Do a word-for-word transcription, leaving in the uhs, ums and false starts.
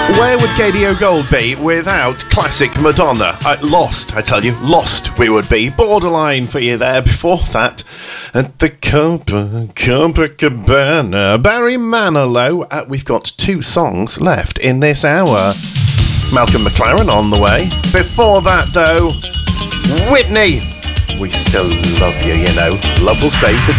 Where would Katie O'Gold be without classic Madonna? Uh, lost, I tell you, lost we would be. Borderline for you there before that. At the Copa- Copacabana, Barry Manilow. Uh, we've got two songs left in this hour. Malcolm McLaren on the way. Before that, though, Whitney. We still love you, you know. Love will save the